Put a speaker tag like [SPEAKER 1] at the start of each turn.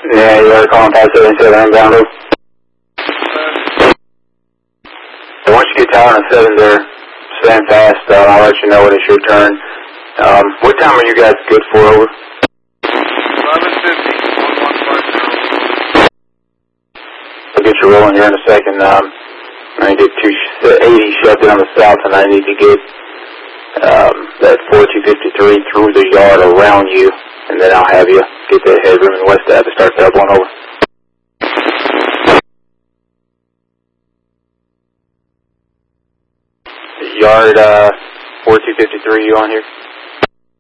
[SPEAKER 1] Yeah, you are calling 577 inbound. Once you get tower on 7 there, stand fast. I'll let you know when it's your turn. What time are you guys good for, over?
[SPEAKER 2] 11:50.
[SPEAKER 1] I'll get you rolling here in a second. I need to get 280 shoved in on the south, and I need to get that 4253 through the yard around you, and then I'll have you get that headroom in West Ave to start doubling over. Yard 4253, you on here?